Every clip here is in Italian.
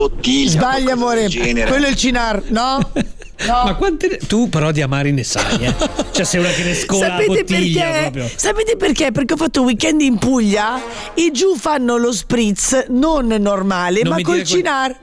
bottiglia. Sbagli, amore. Genere. Quello è il Cinar, no? No. Ma quante tu però di amari ne sai, eh? Cioè sei una che ne scola la bottiglia proprio. Sapete perché? Perché ho fatto un weekend in Puglia e giù fanno lo spritz non normale, Non ma mi col dire Cinar.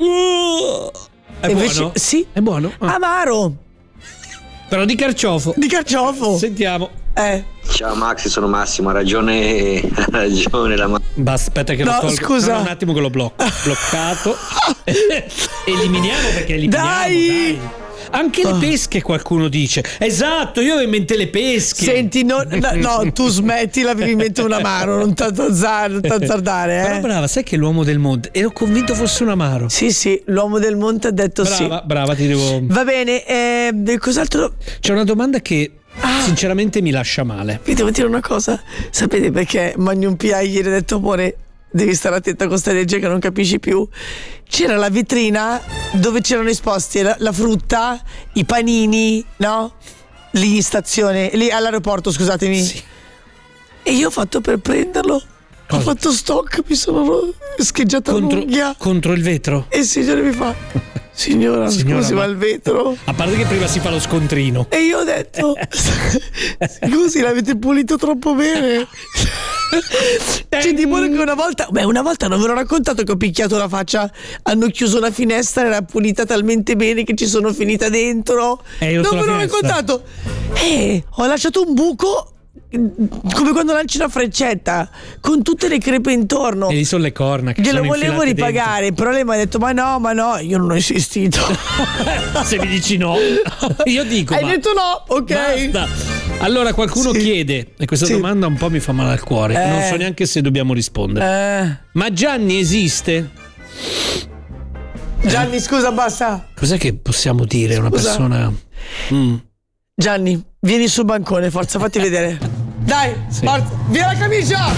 È Invece- buono? Sì. È buono? Ah. Amaro. Però di carciofo. Di carciofo. Sentiamo. Ciao Maxi, sono Massimo, ha ragione la Basta, aspetta che No, lo tolgo. scusa. No, un attimo che l'ho bloccato. Eliminiamo perché eliminiamo. Dai. Anche le pesche qualcuno dice. Esatto, io avevo in mente le pesche. Senti, no, tu smettila, avevi in mente un amaro, non t'azzardare, Però brava, sai che l'uomo del monte, ero convinto fosse un amaro. Sì, l'uomo del monte ha detto Brava, ti devo. Va bene, cos'altro? C'è una domanda che sinceramente mi lascia male. Vi devo dire una cosa. Sapete perché Magnum P.I. ieri ha detto amore, devi stare attenta con sta legge che non capisci più. C'era la vetrina dove c'erano esposti la frutta, i panini, no? Lì in stazione, lì all'aeroporto, scusatemi. Sì. E io ho fatto per prenderlo. Ho fatto stock, mi sono scheggiata l'unghia. Contro il vetro. E il signore mi fa: Signora, scusi, ma il vetro. A parte che prima si fa lo scontrino. E io ho detto: scusi, l'avete pulito troppo bene. C'è di buono che una volta non ve l'ho raccontato che ho picchiato la faccia. Hanno chiuso una finestra, era pulita talmente bene che ci sono finita dentro. Non ve l'ho raccontato. Ho lasciato un buco come quando lanci una freccetta con tutte le crepe intorno. E lì sono le corna che glielo sono volevo infilate ripagare dentro. però lei mi ha detto ma no, io non ho insistito. Se mi dici no, io dico hai detto no, ok, basta. Allora qualcuno chiede, e questa domanda un po' mi fa male al cuore, non so neanche se dobbiamo rispondere. Ma Gianni esiste? Gianni, scusa, basta. Cos'è che possiamo dire a una persona? Gianni, vieni sul bancone, forza, fatti vedere. Dai, forza, via la camicia!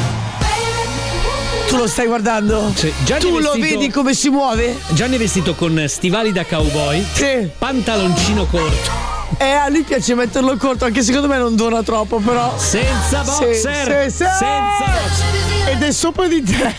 Tu lo stai guardando? Sì. Gianni Tu è lo vestito- vedi come si muove? Gianni è vestito con stivali da cowboy, Sì. pantaloncino corto, A lui piace metterlo corto, anche secondo me non dona troppo, però. senza boxer, Sì. senza boxer. Ed è sopra di te.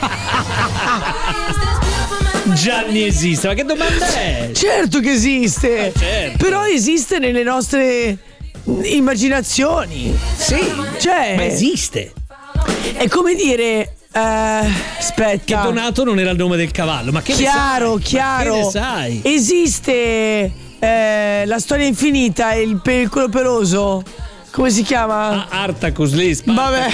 Gianni esiste, ma che domanda è? Certo che esiste. certo. Però esiste nelle nostre immaginazioni. Sì, Cioè, ma esiste. è come dire aspetta. Che Donato non era il nome del cavallo, ma che Chiaro. ne sai? Ma che ne sai? Esiste la storia infinita, quello peloso. Come si chiama? Artacus lì, Vabbè.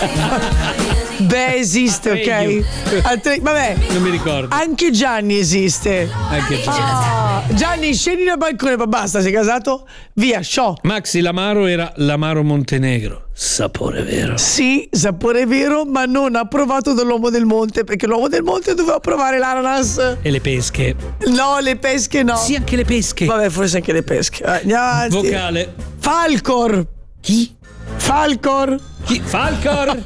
Beh, esiste, ok? Vabbè. Non mi ricordo. Anche Gianni esiste. Anche Gianni. Gianni, scendi dal balcone, ma basta, sei casato? Via, show. Maxi, l'amaro era l'amaro Montenegro. Sapore vero. Sì, sapore vero, ma non approvato dall'uomo del monte, perché l'uomo del monte doveva provare l'ananas. E le pesche. No, le pesche no. Sì, anche le pesche. Vabbè, forse anche le pesche. Andiamo avanti. Vocale. Falcor. Chi? Falcor. Chi? Falcor.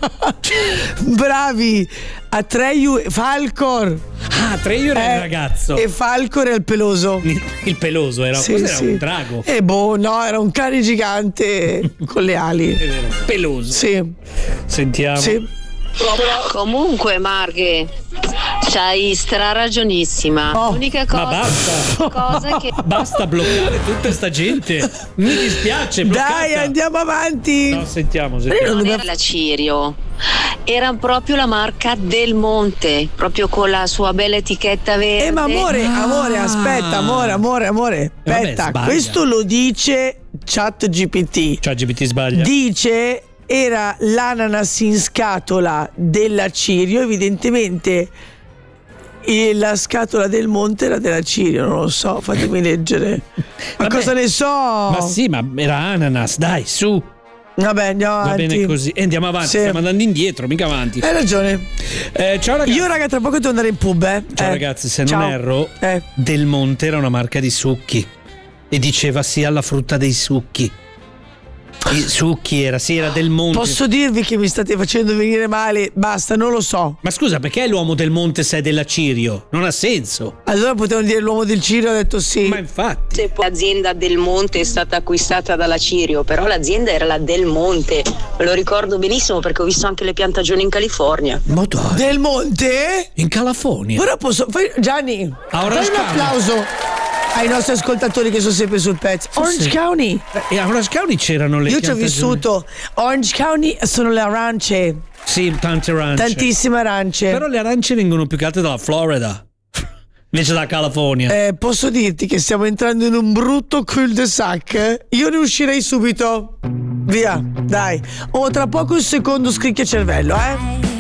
Bravi. Atreyu, Falcor. Ah, Treio era il ragazzo. E Falcor è il peloso. Il peloso era, Sì, cos'era? sì. Un drago. No, era un cane gigante con le ali. È vero. Peloso. Sì. Sentiamo. Sì. Comunque Marghe, c'hai straragionissima. L'unica Ma cosa, basta. che Basta bloccare tutta sta gente. Mi dispiace. Bloccata. Dai, andiamo avanti. No, sentiamo. non era la Cirio, era proprio la marca Del Monte, proprio con la sua bella etichetta verde. Ma amore, aspetta, amore. Vabbè, Aspetta, sbaglia. questo lo dice ChatGPT. ChatGPT sbaglia. Dice era l'ananas in scatola della Cirio, evidentemente e la scatola del monte era della Cirio, non lo so, fatemi leggere. Ma Vabbè, cosa ne so? Ma sì, ma era ananas, dai, su. Vabbè, andiamo Va avanti. bene così. E andiamo avanti, Sì. stiamo andando indietro, mica avanti. Hai ragione. Ciao ragazzi. Io raga tra poco devo andare in pub, Ciao ragazzi, se Ciao. non erro, Del Monte era una marca di succhi e diceva sì alla frutta dei succhi. I succhi era del monte. Posso dirvi che mi state facendo venire male? Basta, non lo so. Ma scusa, perché l'uomo del monte se è della Cirio? Non ha senso. Allora potevano dire l'uomo del Cirio, ha detto sì. Ma infatti. L'azienda Del Monte è stata acquistata dalla Cirio, però l'azienda era la Del Monte. Me lo ricordo benissimo perché ho visto anche le piantagioni in California. Ma dai. Del Monte? In California. Ora Gianni, fai un County. applauso ai nostri ascoltatori che sono sempre sul pezzo. Orange County. E a Orange County c'erano le Io ci ho piantagioni. vissuto. Orange County sono le arance. Sì, tante arance. Tantissime arance. Però le arance vengono più che altro dalla Florida. Invece dalla California. Posso dirti che stiamo entrando in un brutto cul-de-sac. Io ne uscirei subito. Via, dai. Tra poco un secondo scricchia cervello,